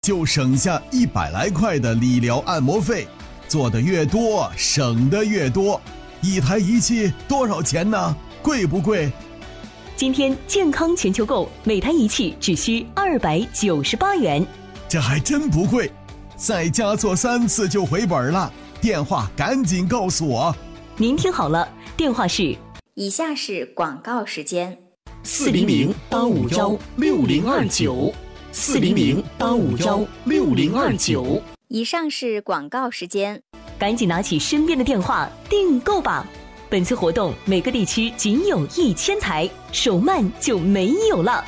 就省下100来块的理疗按摩费，做得越多省得越多。一台仪器多少钱呢？贵不贵？ 今天健康全球购每台仪器只需298元， 这还真不贵，再加做3次就回本了。电话赶紧告诉我。 您听好了，电话是以下是广告时间 ：400-851-6029，400-851-6029。 以上是广告时间， 赶紧拿起身边的电话订购吧。本次活动每个地区仅有1000台，手慢就没有了。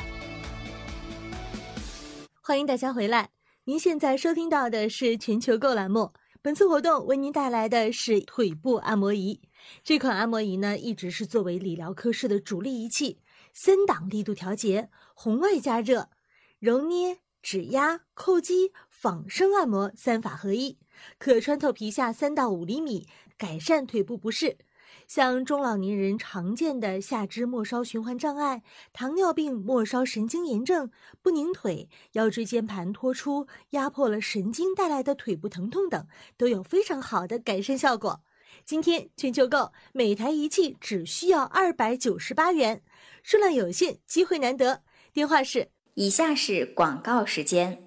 欢迎大家回来，您现在收听到的是全球购栏目。本次活动为您带来的是腿部按摩仪。这款按摩仪呢，一直是作为理疗科室的主力仪器，3档力度调节、红外加热、揉捏、指压、叩击、仿生按摩3法合一，可穿透皮下3到5厘米，改善腿部不适。像中老年人常见的下肢末梢循环障碍、糖尿病末梢神经炎症、不拧腿、腰椎间盘脱出、压迫了神经带来的腿部疼痛等，都有非常好的改善效果。今天全球购每台仪器只需要298元，数量有限，机会难得。电话是以下是广告时间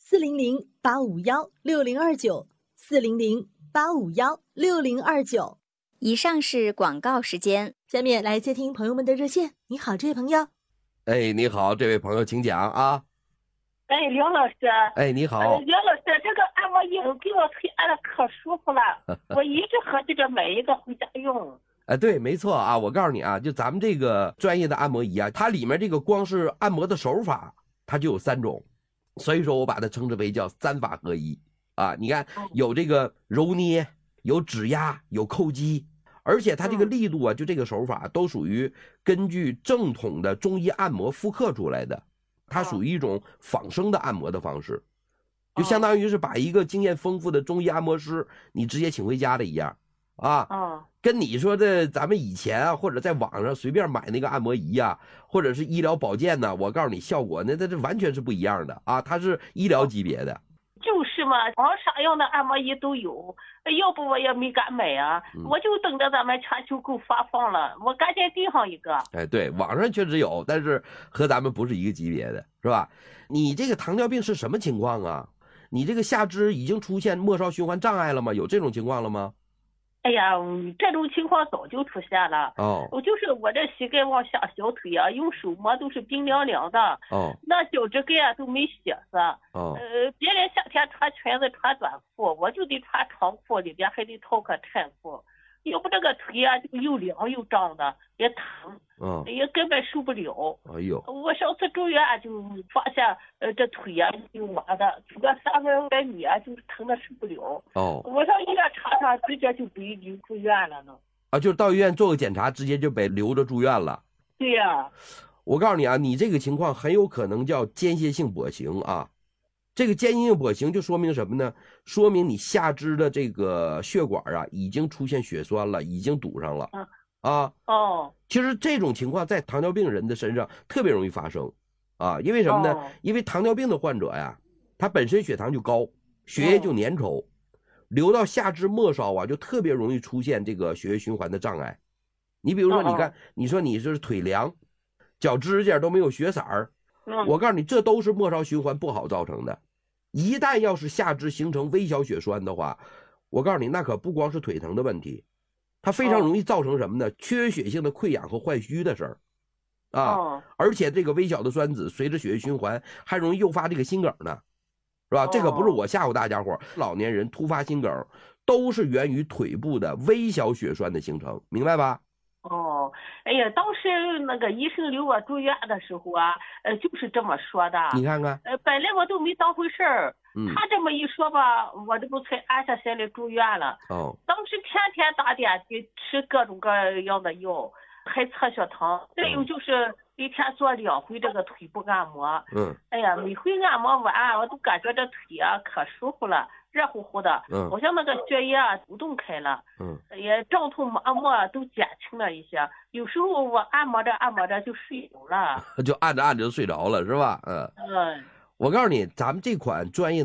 ：400-851-6029，400-851-6029。 以上是广告时间， 下面来接听朋友们的热线。你好，这位朋友。 哎，你好，这位朋友，请讲啊。 哎，刘老师。 哎，你好。 刘老师，这个按摩仪给我腿按的可舒服了，我一直合计着买一个回家用。 对，没错啊，我告诉你啊，就咱们这个专业的按摩仪啊，它里面这个光是按摩的手法，它就有3种，所以说我把它称之为叫3法合一啊。你看，有这个揉捏，有指压，有叩击，而且它这个力度啊，就这个手法都属于根据正统的中医按摩复刻出来的，它属于一种仿生的按摩的方式，就相当于是把一个经验丰富的中医按摩师你直接请回家的一样啊。跟你说的咱们以前啊，或者在网上随便买那个按摩仪啊，或者是医疗保健呢，我告诉你效果那这完全是不一样的啊，它是医疗级别的。 就是嘛，网上用的按摩仪都有，要不我也没敢买啊，我就等着咱们全球购发放了，我赶紧订上一个。 哎，对，网上确实有，但是和咱们不是一个级别的，是吧？你这个糖尿病是什么情况啊？你这个下肢已经出现末梢循环障碍了吗？有这种情况了吗？ 哎呀，这种情况早就出现了。我就是我这膝盖往下小腿啊，用手摸都是冰凉凉的。那脚趾盖啊都没血色。别人夏天穿裙子穿短裤，我就得穿长裤，里边还得套个衬裤，要不这个腿啊就又凉又胀的，也疼。也根本受不了。 哎呦！ 我上次住院就发现，这腿啊就麻的，走个300米啊就疼的受不了。我上医院查查，直接就被留住院了呢。 啊，就是到医院做个检查，直接就被留着住院了。 对呀。 我告诉你啊，你这个情况很有可能叫间歇性跛行啊。这个间歇性跛行就说明什么呢？说明你下肢的这个血管啊已经出现血栓了，已经堵上了。其实这种情况在糖尿病人的身上特别容易发生啊，因为什么呢？因为糖尿病的患者呀，他本身血糖就高，血液就粘稠，流到下肢末梢啊，就特别容易出现这个血液循环的障碍。你比如说，你看，你说你是腿凉，脚指甲都没有血色儿，我告诉你，这都是末梢循环不好造成的。一旦要是下肢形成微小血栓的话，我告诉你，那可不光是腿疼的问题。它非常容易造成什么呢？缺血性的溃疡和坏疽的事儿啊。而且这个微小的栓子随着血液循环还容易诱发这个心梗呢，是吧？这可不是我吓唬大家伙，老年人突发心梗都是源于腿部的微小血栓的形成，明白吧？ 哎呀，当时那个医生留我住院的时候啊，就是这么说的。 你看看， 本来我都没当回事儿，他这么一说吧，我这不才安下心来住院了。当时天天打点滴，吃各种各样的药，还测血糖，再有就是一天做2回这个腿部按摩。哎呀，每回按摩完，我都感觉这腿啊可舒服了，热乎乎的，好像那个血液啊流动开了，也胀痛麻木都减轻了一些。有时候我按摩着按摩着就睡着了， 就按着按着就睡着了，是吧？我告诉你，咱们这款专业